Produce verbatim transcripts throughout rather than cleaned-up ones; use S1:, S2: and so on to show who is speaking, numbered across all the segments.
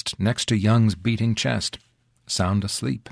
S1: nest next to Young's beating chest, sound asleep.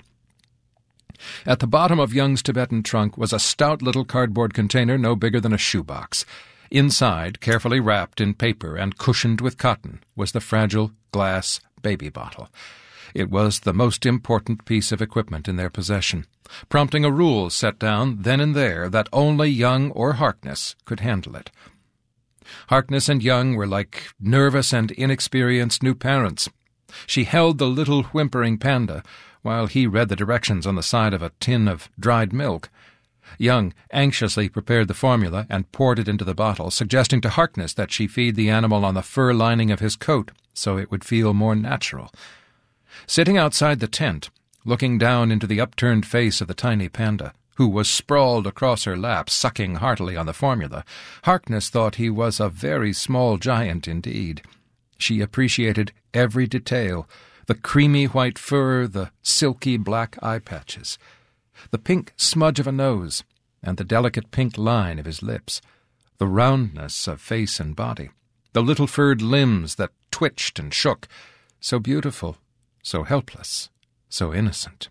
S1: At the bottom of Young's Tibetan trunk was a stout little cardboard container no bigger than a shoebox. Inside, carefully wrapped in paper and cushioned with cotton, was the fragile glass baby bottle. It was the most important piece of equipment in their possession, prompting a rule set down then and there that only Young or Harkness could handle it. Harkness and Young were like nervous and inexperienced new parents. She held the little whimpering panda, while he read the directions on the side of a tin of dried milk. Young anxiously prepared the formula and poured it into the bottle, suggesting to Harkness that she feed the animal on the fur lining of his coat so it would feel more natural. Sitting outside the tent, looking down into the upturned face of the tiny panda, who was sprawled across her lap, sucking heartily on the formula, Harkness thought he was a very small giant indeed. She appreciated every detail, the creamy white fur, the silky black eye patches, the pink smudge of a nose, and the delicate pink line of his lips, the roundness of face and body, the little furred limbs that twitched and shook, so beautiful, so helpless, so innocent.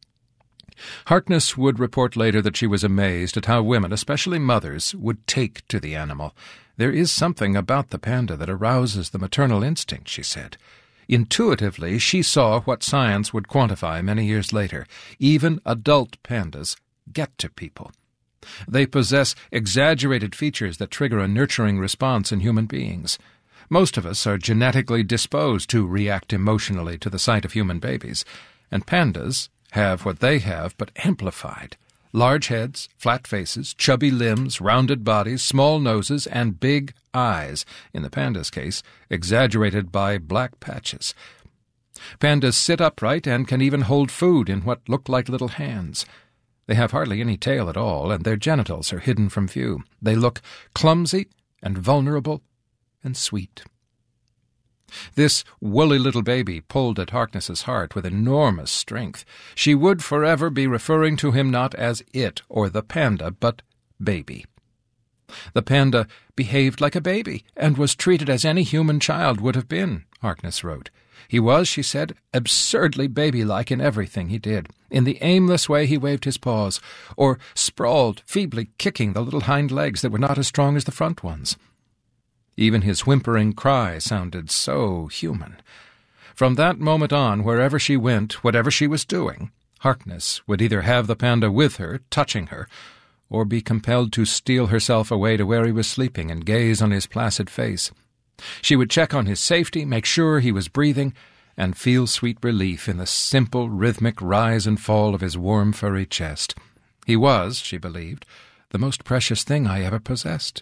S1: Harkness would report later that she was amazed at how women, especially mothers, would take to the animal. There is something about the panda that arouses the maternal instinct, she said. Intuitively, she saw what science would quantify many years later. Even adult pandas get to people. They possess exaggerated features that trigger a nurturing response in human beings. Most of us are genetically disposed to react emotionally to the sight of human babies, and pandas have what they have but amplified. Large heads, flat faces, chubby limbs, rounded bodies, small noses, and big eyes, in the panda's case, exaggerated by black patches. Pandas sit upright and can even hold food in what look like little hands. They have hardly any tail at all, and their genitals are hidden from view. They look clumsy and vulnerable and sweet. This woolly little baby pulled at Harkness's heart with enormous strength. She would forever be referring to him not as it or the panda, but baby. The panda behaved like a baby and was treated as any human child would have been, Harkness wrote. He was, she said, absurdly baby-like in everything he did, in the aimless way he waved his paws, or sprawled, feebly kicking the little hind legs that were not as strong as the front ones. Even his whimpering cry sounded so human. From that moment on, wherever she went, whatever she was doing, Harkness would either have the panda with her, touching her, or be compelled to steal herself away to where he was sleeping and gaze on his placid face. She would check on his safety, make sure he was breathing, and feel sweet relief in the simple, rhythmic rise and fall of his warm, furry chest. He was, she believed, the most precious thing I ever possessed.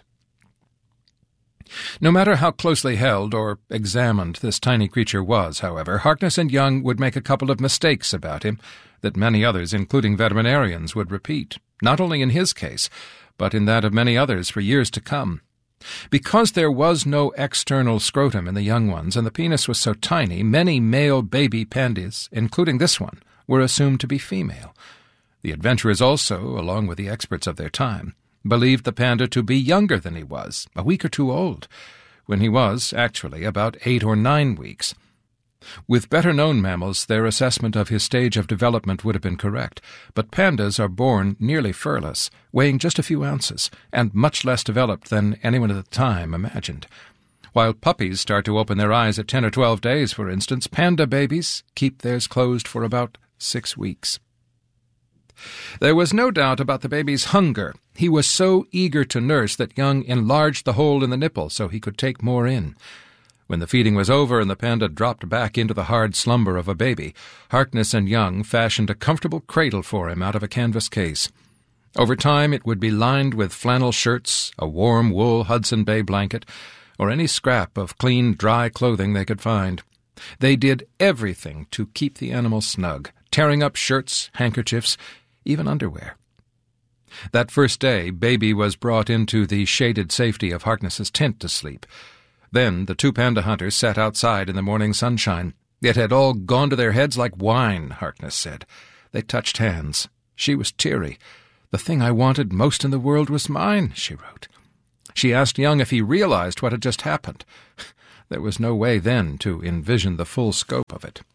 S1: No matter how closely held or examined this tiny creature was, however, Harkness and Young would make a couple of mistakes about him that many others, including veterinarians, would repeat, not only in his case, but in that of many others for years to come. Because there was no external scrotum in the young ones and the penis was so tiny, many male baby pandas, including this one, were assumed to be female. The adventurers also, along with the experts of their time, believed the panda to be younger than he was, a week or two old, when he was, actually, about eight or nine weeks. With better-known mammals, their assessment of his stage of development would have been correct, but pandas are born nearly furless, weighing just a few ounces, and much less developed than anyone at the time imagined. While puppies start to open their eyes at ten or twelve days, for instance, panda babies keep theirs closed for about six weeks. There was no doubt about the baby's hunger. He was so eager to nurse that Young enlarged the hole in the nipple so he could take more in. When the feeding was over and the panda dropped back into the hard slumber of a baby, Harkness and Young fashioned a comfortable cradle for him out of a canvas case. Over time it would be lined with flannel shirts, a warm wool Hudson Bay blanket, or any scrap of clean, dry clothing they could find. They did everything to keep the animal snug, tearing up shirts, handkerchiefs, even underwear. That first day, Baby was brought into the shaded safety of Harkness's tent to sleep. Then the two panda hunters sat outside in the morning sunshine. It had all gone to their heads like wine, Harkness said. They touched hands. She was teary. The thing I wanted most in the world was mine, she wrote. She asked Young if he realized what had just happened. There was no way then to envision the full scope of it.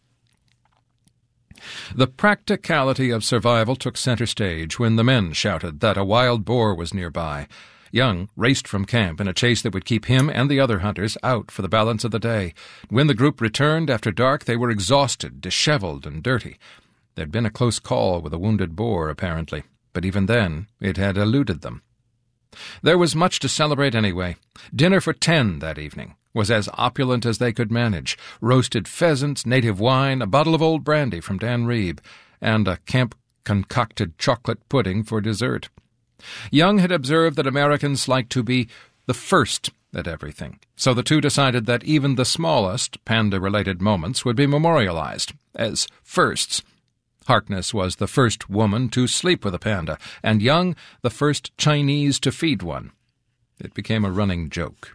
S1: The practicality of survival took center stage when the men shouted that a wild boar was nearby. Young raced from camp in a chase that would keep him and the other hunters out for the balance of the day. When the group returned after dark, they were exhausted, disheveled, and dirty. There'd been a close call with a wounded boar, apparently, but even then it had eluded them. There was much to celebrate anyway. Dinner for ten that evening was as opulent as they could manage. Roasted pheasants, native wine, a bottle of old brandy from Dan Reeb, and a camp-concocted chocolate pudding for dessert. Young had observed that Americans like to be the first at everything, so the two decided that even the smallest panda-related moments would be memorialized as firsts. Harkness was the first woman to sleep with a panda, and Young the first Chinese to feed one. It became a running joke.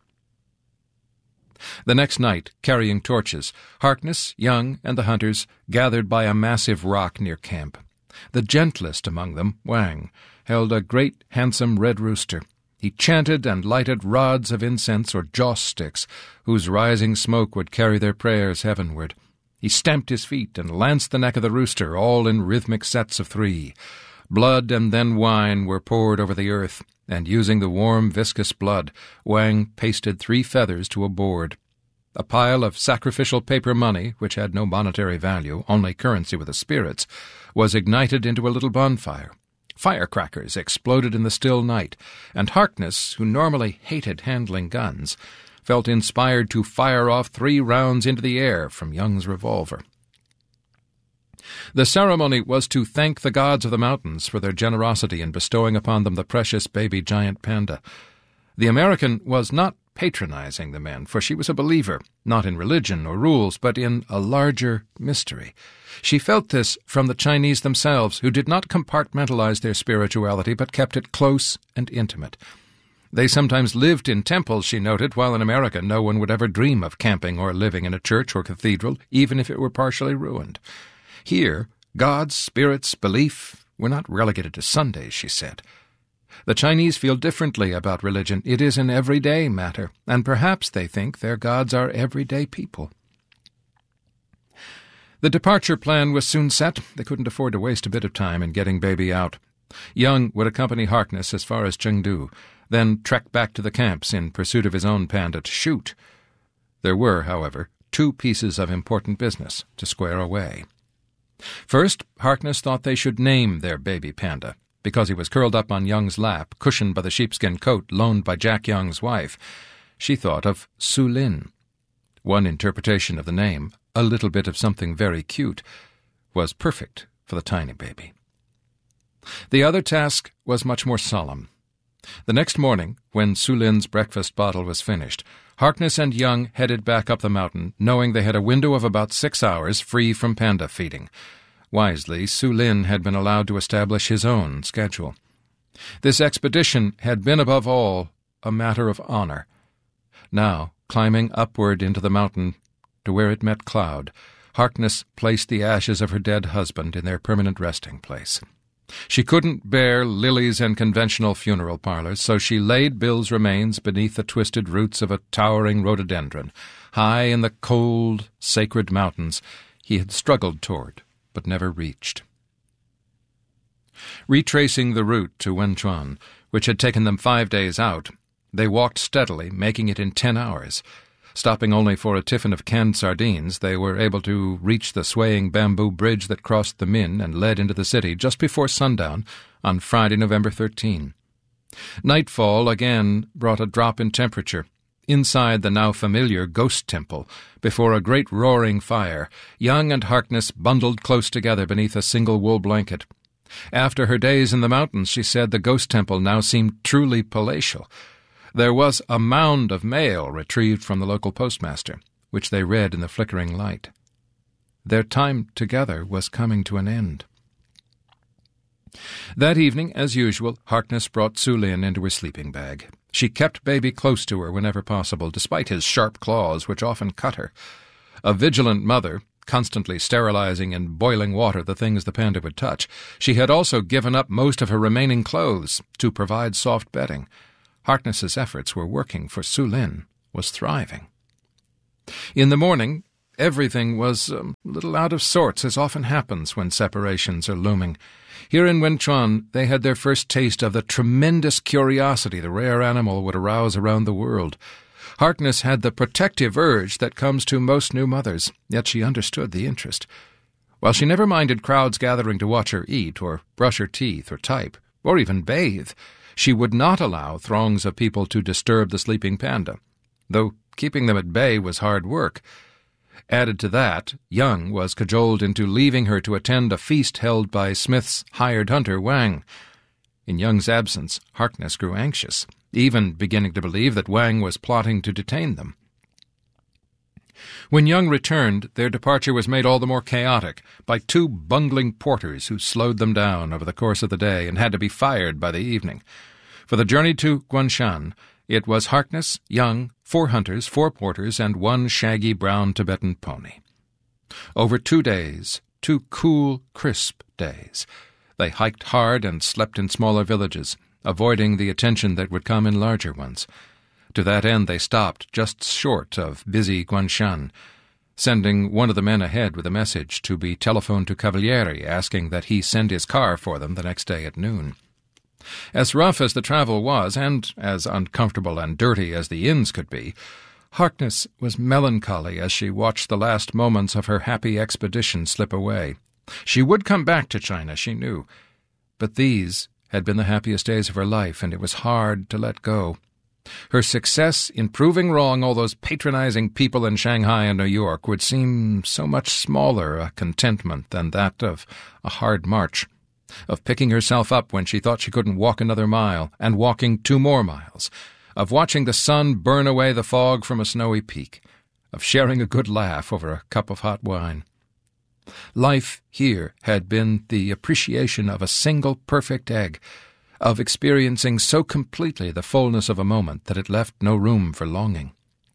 S1: The next night, carrying torches, Harkness, Young, and the hunters gathered by a massive rock near camp. The gentlest among them, Wang, held a great, handsome red rooster. He chanted and lighted rods of incense or joss sticks, whose rising smoke would carry their prayers heavenward. He stamped his feet and lanced the neck of the rooster, all in rhythmic sets of three. Blood and then wine were poured over the earth, and using the warm, viscous blood, Wang pasted three feathers to a board. A pile of sacrificial paper money, which had no monetary value, only currency with the spirits, was ignited into a little bonfire. Firecrackers exploded in the still night, and Harkness, who normally hated handling guns, felt inspired to fire off three rounds into the air from Young's revolver. The ceremony was to thank the gods of the mountains for their generosity in bestowing upon them the precious baby giant panda. The American was not patronizing the men, for she was a believer, not in religion or rules, but in a larger mystery. She felt this from the Chinese themselves, who did not compartmentalize their spirituality, but kept it close and intimate. They sometimes lived in temples, she noted, while in America no one would ever dream of camping or living in a church or cathedral, even if it were partially ruined. Here, gods, spirits, belief were not relegated to Sundays, she said. The Chinese feel differently about religion. It is an everyday matter, and perhaps they think their gods are everyday people. The departure plan was soon set. They couldn't afford to waste a bit of time in getting baby out. Young would accompany Harkness as far as Chengdu, then trek back to the camps in pursuit of his own panda to shoot. There were, however, two pieces of important business to square away. First, Harkness thought they should name their baby panda, because he was curled up on Young's lap, cushioned by the sheepskin coat loaned by Jack Young's wife. She thought of Su Lin. One interpretation of the name, a little bit of something very cute, was perfect for the tiny baby. The other task was much more solemn. The next morning, when Su Lin's breakfast bottle was finished, Harkness and Young headed back up the mountain, knowing they had a window of about six hours free from panda feeding. Wisely, Su Lin had been allowed to establish his own schedule. This expedition had been, above all, a matter of honor. Now, climbing upward into the mountain to where it met cloud, Harkness placed the ashes of her dead husband in their permanent resting place. She couldn't bear lilies and conventional funeral parlors, so she laid Bill's remains beneath the twisted roots of a towering rhododendron, high in the cold, sacred mountains he had struggled toward, but never reached. Retracing the route to Wenchuan, which had taken them five days out, they walked steadily, making it in ten hours. Stopping only for a tiffin of canned sardines, they were able to reach the swaying bamboo bridge that crossed the Min and led into the city just before sundown on Friday, November thirteenth. Nightfall again brought a drop in temperature. Inside the now familiar ghost temple, before a great roaring fire, Young and Harkness bundled close together beneath a single wool blanket. After her days in the mountains, she said the ghost temple now seemed truly palatial. There was a mound of mail retrieved from the local postmaster, which they read in the flickering light. Their time together was coming to an end. That evening, as usual, Harkness brought Su Lin into her sleeping bag. She kept baby close to her whenever possible, despite his sharp claws, which often cut her. A vigilant mother, constantly sterilizing in boiling water the things the panda would touch, she had also given up most of her remaining clothes to provide soft bedding. Harkness's efforts were working, for Su Lin was thriving. In the morning, everything was a little out of sorts, as often happens when separations are looming. Here in Wenchuan, they had their first taste of the tremendous curiosity the rare animal would arouse around the world. Harkness had the protective urge that comes to most new mothers, yet she understood the interest. While she never minded crowds gathering to watch her eat, or brush her teeth, or type, or even bathe, she would not allow throngs of people to disturb the sleeping panda, though keeping them at bay was hard work. Added to that, Young was cajoled into leaving her to attend a feast held by Smith's hired hunter, Wang. In Young's absence, Harkness grew anxious, even beginning to believe that Wang was plotting to detain them. When Young returned, their departure was made all the more chaotic by two bungling porters who slowed them down over the course of the day and had to be fired by the evening. For the journey to Guanshan, it was Harkness, Young, four hunters, four porters, and one shaggy brown Tibetan pony. Over two days, two cool, crisp days, they hiked hard and slept in smaller villages, avoiding the attention that would come in larger ones. To that end they stopped just short of busy Guanshan, sending one of the men ahead with a message to be telephoned to Cavalieri, asking that he send his car for them the next day at noon. As rough as the travel was, and as uncomfortable and dirty as the inns could be, Harkness was melancholy as she watched the last moments of her happy expedition slip away. She would come back to China, she knew, but these had been the happiest days of her life, and it was hard to let go. Her success in proving wrong all those patronizing people in Shanghai and New York would seem so much smaller a contentment than that of a hard march, of picking herself up when she thought she couldn't walk another mile, and walking two more miles, of watching the sun burn away the fog from a snowy peak, of sharing a good laugh over a cup of hot wine. Life here had been the appreciation of a single perfect egg, of experiencing so completely the fullness of a moment that it left no room for longing.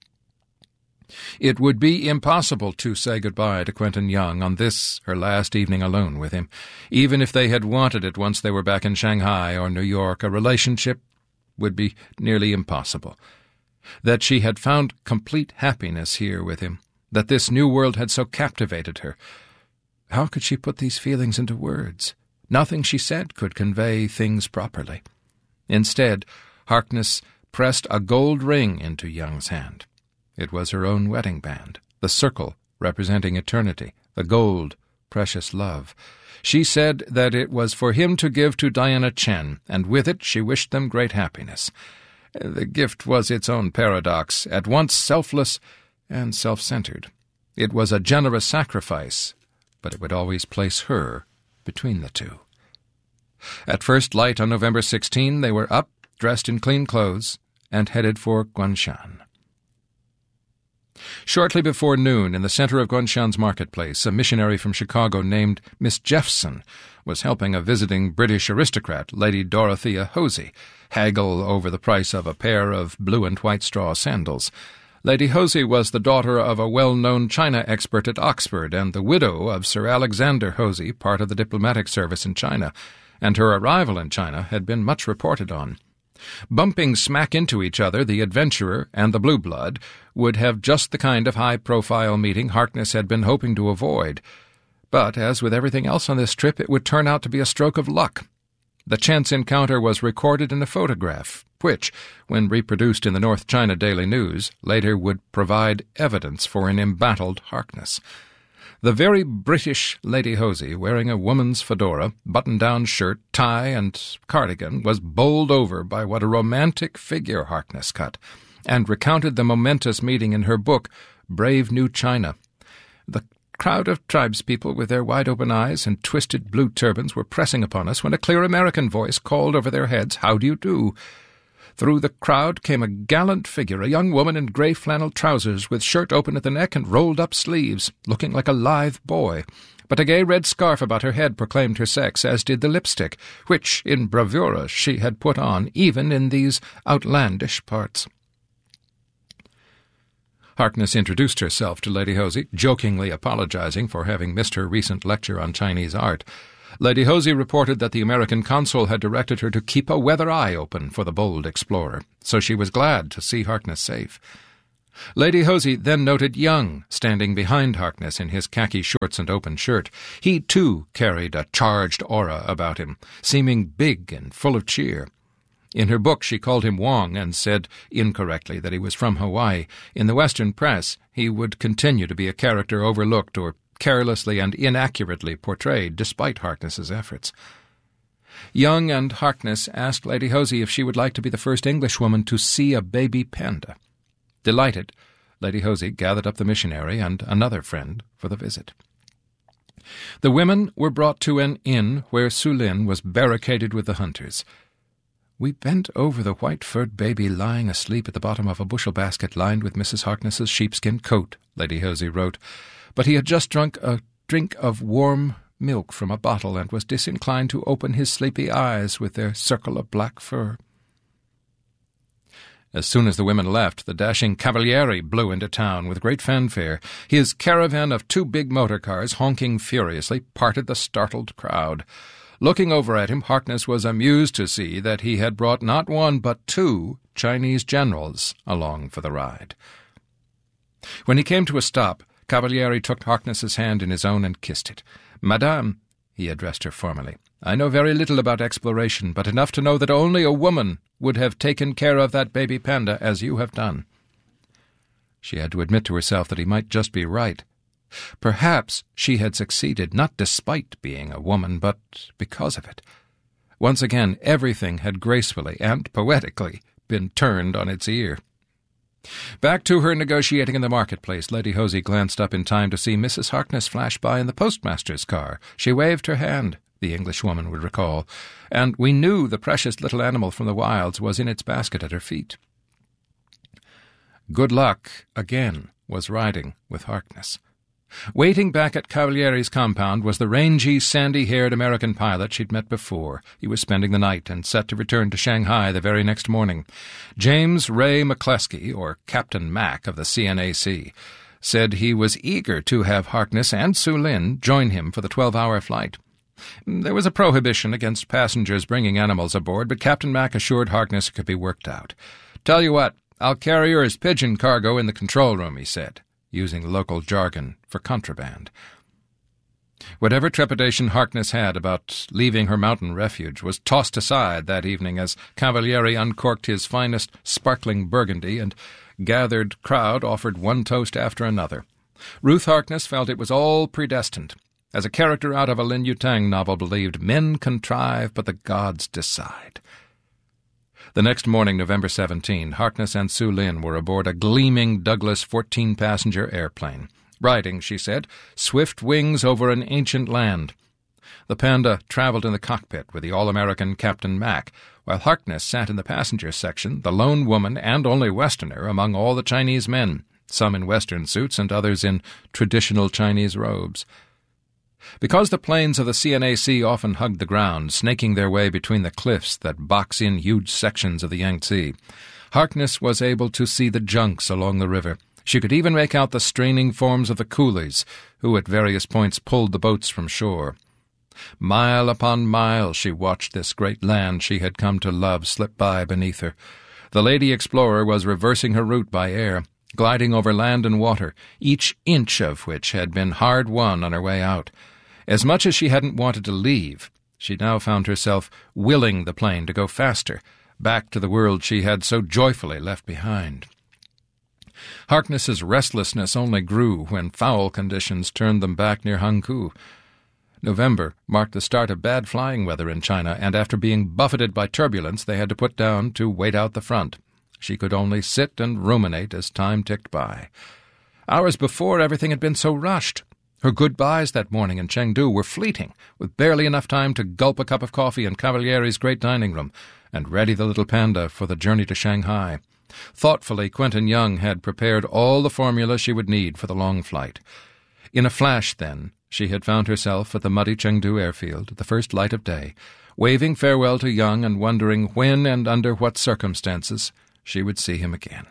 S1: It would be impossible to say goodbye to Quentin Young on this, her last evening alone with him, even if they had wanted it once they were back in Shanghai or New York. A relationship would be nearly impossible. That she had found complete happiness here with him, that this new world had so captivated her. How could she put these feelings into words? Nothing she said could convey things properly. Instead, Harkness pressed a gold ring into Young's hand. It was her own wedding band, the circle representing eternity, the gold, precious love. She said that it was for him to give to Diana Chen, and with it she wished them great happiness. The gift was its own paradox, at once selfless and self-centered. It was a generous sacrifice, but it would always place her between the two. At first light on November sixteenth, they were up, dressed in clean clothes, and headed for Guanshan. Shortly before noon, in the center of Guanshan's marketplace, a missionary from Chicago named Miss Jeffson was helping a visiting British aristocrat, Lady Dorothea Hosey, haggle over the price of a pair of blue and white straw sandals. Lady Hosey was the daughter of a well-known China expert at Oxford and the widow of Sir Alexander Hosey, part of the diplomatic service in China, and her arrival in China had been much reported on. Bumping smack into each other, the adventurer and the blue blood would have just the kind of high-profile meeting Harkness had been hoping to avoid. But, as with everything else on this trip, it would turn out to be a stroke of luck. The chance encounter was recorded in a photograph, which, when reproduced in the North China Daily News, later would provide evidence for an embattled Harkness. The very British Lady Hosey, wearing a woman's fedora, button-down shirt, tie, and cardigan, was bowled over by what a romantic figure Harkness cut, and recounted the momentous meeting in her book, Brave New China. The crowd of tribespeople with their wide-open eyes and twisted blue turbans were pressing upon us when a clear American voice called over their heads, "How do you do?" Through the crowd came a gallant figure, a young woman in grey flannel trousers with shirt open at the neck and rolled-up sleeves, looking like a lithe boy. But a gay red scarf about her head proclaimed her sex, as did the lipstick, which, in bravura, she had put on, even in these outlandish parts. Harkness introduced herself to Lady Hosey, jokingly apologizing for having missed her recent lecture on Chinese art. Lady Hosey reported that the American consul had directed her to keep a weather eye open for the bold explorer, so she was glad to see Harkness safe. Lady Hosey then noted Young standing behind Harkness in his khaki shorts and open shirt. He, too, carried a charged aura about him, seeming big and full of cheer. In her book she called him Wong and said incorrectly that he was from Hawaii. In the Western press he would continue to be a character overlooked or carelessly and inaccurately portrayed, despite Harkness's efforts. Young and Harkness asked Lady Hosey if she would like to be the first Englishwoman to see a baby panda. Delighted, Lady Hosey gathered up the missionary and another friend for the visit. The women were brought to an inn where Su Lin was barricaded with the hunters. We bent over the white-furred baby lying asleep at the bottom of a bushel basket lined with Missus Harkness's sheepskin coat, Lady Hosey wrote, but he had just drunk a drink of warm milk from a bottle and was disinclined to open his sleepy eyes with their circle of black fur. As soon as the women left, the dashing Cavalieri blew into town with great fanfare. His caravan of two big motor cars, honking furiously, parted the startled crowd. Looking over at him, Harkness was amused to see that he had brought not one but two Chinese generals along for the ride. When he came to a stop, Cavalieri took Harkness's hand in his own and kissed it. "Madame," he addressed her formally, "I know very little about exploration, but enough to know that only a woman would have taken care of that baby panda as you have done." She had to admit to herself that he might just be right. Perhaps she had succeeded, not despite being a woman, but because of it. Once again, everything had gracefully and poetically been turned on its ear. Back to her negotiating in the marketplace, Lady Hosey glanced up in time to see Missus Harkness flash by in the postmaster's car. She waved her hand, the Englishwoman would recall, and we knew the precious little animal from the wilds was in its basket at her feet. Good Luck, again, was riding with Harkness. Waiting back at Cavalieri's compound was the rangy, sandy-haired American pilot she'd met before. He was spending the night and set to return to Shanghai the very next morning. James Ray McCleskey, or Captain Mac of the C N A C, said he was eager to have Harkness and Su Lin join him for the twelve-hour flight. There was a prohibition against passengers bringing animals aboard, but Captain Mac assured Harkness it could be worked out. "Tell you what, I'll carry her as pigeon cargo in the control room," he said, using local jargon for contraband. Whatever trepidation Harkness had about leaving her mountain refuge was tossed aside that evening as Cavalieri uncorked his finest sparkling burgundy and gathered crowd offered one toast after another. Ruth Harkness felt it was all predestined. As a character out of a Lin Yutang novel believed, men contrive, but the gods decide. The next morning, November seventeenth, Harkness and Su Lin were aboard a gleaming Douglas fourteen-passenger airplane, riding, she said, swift wings over an ancient land. The Panda traveled in the cockpit with the all-American Captain Mac, while Harkness sat in the passenger section, the lone woman and only Westerner among all the Chinese men, some in Western suits and others in traditional Chinese robes. Because the planes of the C N A C often hugged the ground, snaking their way between the cliffs that box in huge sections of the Yangtze, Harkness was able to see the junks along the river. She could even make out the straining forms of the coolies, who at various points pulled the boats from shore. Mile upon mile she watched this great land she had come to love slip by beneath her. The Lady Explorer was reversing her route by air, gliding over land and water, each inch of which had been hard won on her way out. As much as she hadn't wanted to leave, she now found herself willing the plane to go faster, back to the world she had so joyfully left behind. Harkness's restlessness only grew when foul conditions turned them back near Hankou. November marked the start of bad flying weather in China, and after being buffeted by turbulence they had to put down to wait out the front. She could only sit and ruminate as time ticked by. Hours before, everything had been so rushed. Her goodbyes that morning in Chengdu were fleeting, with barely enough time to gulp a cup of coffee in Cavalieri's great dining room and ready the little Panda for the journey to Shanghai. Thoughtfully, Quentin Young had prepared all the formula she would need for the long flight. In a flash, then, she had found herself at the muddy Chengdu airfield at the first light of day, waving farewell to Young and wondering when and under what circumstances she would see him again.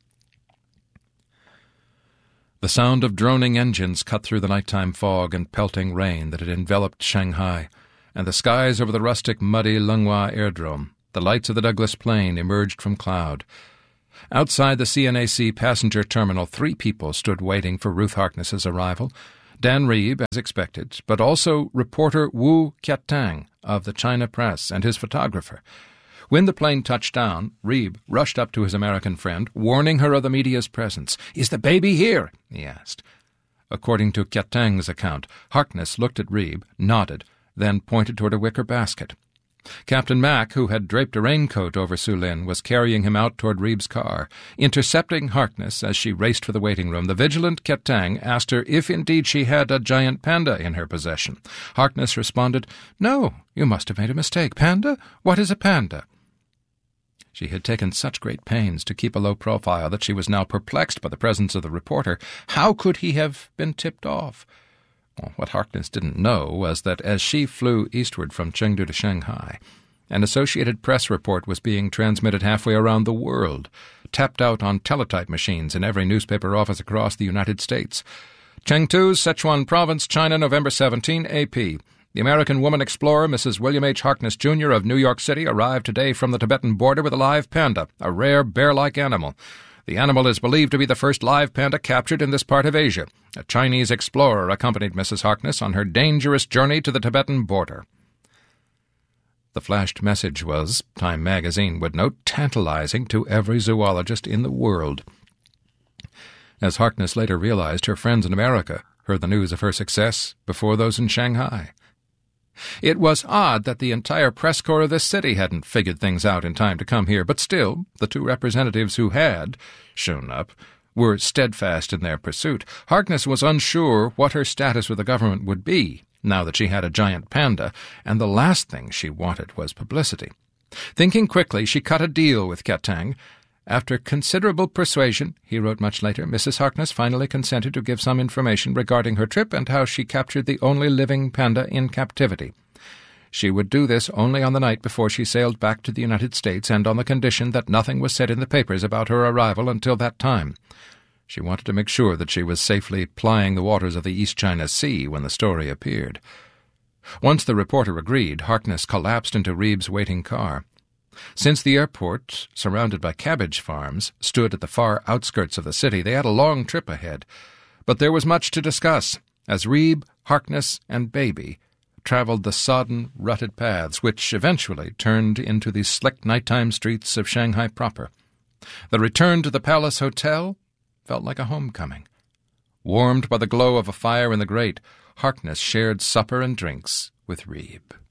S1: The sound of droning engines cut through the nighttime fog and pelting rain that had enveloped Shanghai, and the skies over the rustic, muddy Lenghua airdrome. The lights of the Douglas plane emerged from cloud. Outside the C N A C passenger terminal, three people stood waiting for Ruth Harkness's arrival. Dan Reeb, as expected, but also reporter Wu Qiatang of the China Press and his photographer. When the plane touched down, Reeb rushed up to his American friend, warning her of the media's presence. "Is the baby here?" he asked. According to Qiatang's account, Harkness looked at Reeb, nodded, then pointed toward a wicker basket. Captain Mack, who had draped a raincoat over Su Lin, was carrying him out toward Reeb's car. Intercepting Harkness as she raced for the waiting room, the vigilant Qiatang asked her if indeed she had a giant panda in her possession. Harkness responded, "No, you must have made a mistake. Panda? What is a panda?" She had taken such great pains to keep a low profile that she was now perplexed by the presence of the reporter. How could he have been tipped off? Well, what Harkness didn't know was that as she flew eastward from Chengdu to Shanghai, an Associated Press report was being transmitted halfway around the world, tapped out on teletype machines in every newspaper office across the United States. Chengdu, Sichuan Province, China, November seventeenth, A P. The American woman explorer, Missus William H. Harkness, Junior of New York City, arrived today from the Tibetan border with a live panda, a rare bear-like animal. The animal is believed to be the first live panda captured in this part of Asia. A Chinese explorer accompanied Missus Harkness on her dangerous journey to the Tibetan border. The flashed message was, Time magazine would note, tantalizing to every zoologist in the world. As Harkness later realized, her friends in America heard the news of her success before those in Shanghai. It was odd that the entire press corps of this city hadn't figured things out in time to come here, but still, the two representatives who had shown up were steadfast in their pursuit. Harkness was unsure what her status with the government would be, now that she had a giant panda, and the last thing she wanted was publicity. Thinking quickly, she cut a deal with Qiatang. After considerable persuasion, he wrote much later, Missus Harkness finally consented to give some information regarding her trip and how she captured the only living panda in captivity. She would do this only on the night before she sailed back to the United States and on the condition that nothing was said in the papers about her arrival until that time. She wanted to make sure that she was safely plying the waters of the East China Sea when the story appeared. Once the reporter agreed, Harkness collapsed into Reeb's waiting car. Since the airport, surrounded by cabbage farms, stood at the far outskirts of the city, they had a long trip ahead. But there was much to discuss, as Reeb, Harkness, and Baby traveled the sodden, rutted paths, which eventually turned into the slick nighttime streets of Shanghai proper. The return to the Palace Hotel felt like a homecoming. Warmed by the glow of a fire in the grate, Harkness shared supper and drinks with Reeb.